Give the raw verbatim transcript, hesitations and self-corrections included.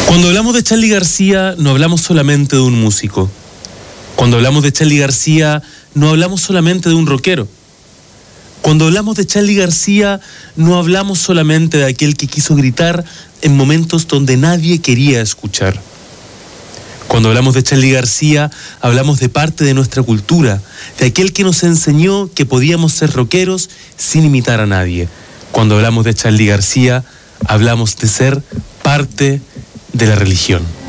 Cuando hablamos de Charly García, no hablamos solamente de un músico. Cuando hablamos de Charly García, no hablamos solamente de un rockero. Cuando hablamos de Charly García, no hablamos solamente de aquel que quiso gritar en momentos donde nadie quería escuchar. Cuando hablamos de Charly García, hablamos de parte de nuestra cultura, de aquel que nos enseñó que podíamos ser rockeros sin imitar a nadie. Cuando hablamos de Charly García, hablamos de ser parte de la religión.